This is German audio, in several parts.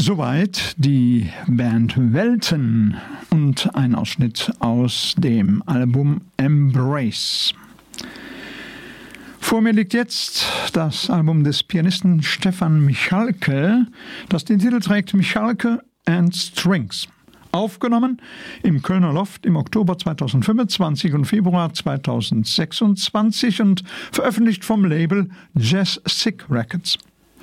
Soweit die Band Welten und ein Ausschnitt aus dem Album Embrace. Vor mir liegt jetzt das Album des Pianisten Stefan Michalke, das den Titel trägt Michalke and Strings. Aufgenommen im Kölner Loft im Oktober 2025 und Februar 2026 und veröffentlicht vom Label Jazz Sick Records.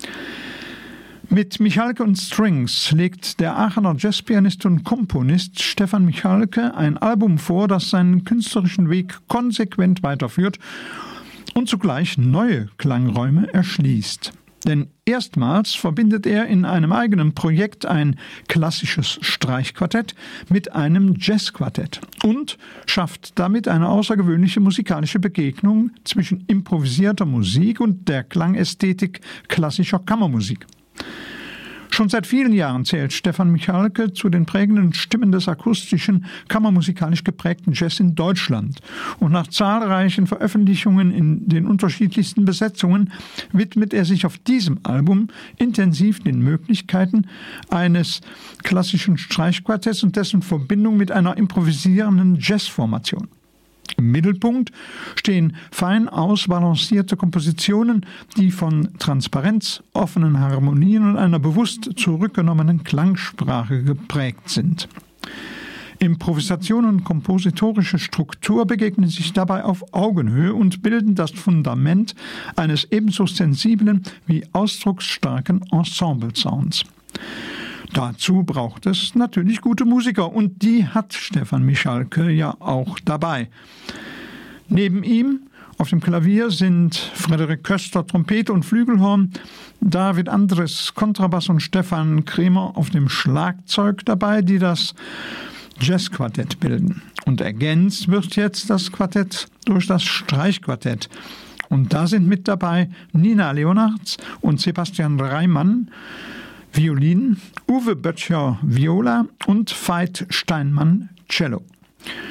Mit Michalke und Strings legt der Aachener Jazzpianist und Komponist Stefan Michalke ein Album vor, das seinen künstlerischen Weg konsequent weiterführt und zugleich neue Klangräume erschließt. Denn erstmals verbindet er in einem eigenen Projekt ein klassisches Streichquartett mit einem Jazzquartett und schafft damit eine außergewöhnliche musikalische Begegnung zwischen improvisierter Musik und der Klangästhetik klassischer Kammermusik. Schon seit vielen Jahren zählt Stefan Michalke zu den prägenden Stimmen des akustischen, kammermusikalisch geprägten Jazz in Deutschland. Und nach zahlreichen Veröffentlichungen in den unterschiedlichsten Besetzungen widmet er sich auf diesem Album intensiv den Möglichkeiten eines klassischen Streichquartetts und dessen Verbindung mit einer improvisierenden Jazzformation. Im Mittelpunkt stehen fein ausbalancierte Kompositionen, die von Transparenz, offenen Harmonien und einer bewusst zurückgenommenen Klangsprache geprägt sind. Improvisation und kompositorische Struktur begegnen sich dabei auf Augenhöhe und bilden das Fundament eines ebenso sensiblen wie ausdrucksstarken Ensemble-Sounds. Dazu braucht es natürlich gute Musiker und die hat Stefan Michalke ja auch dabei. Neben ihm auf dem Klavier sind Frederik Köster Trompete und Flügelhorn, David Andres Kontrabass und Stefan Kremer auf dem Schlagzeug dabei, die das Jazzquartett bilden. Und ergänzt wird jetzt das Quartett durch das Streichquartett. Und da sind mit dabei Nina Leonards und Sebastian Reimann Violin, Uwe Böttcher Viola und Veit Steinmann Cello.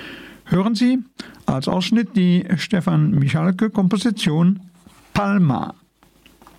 Hören Sie als Ausschnitt die Stefan Michalke Komposition Palma.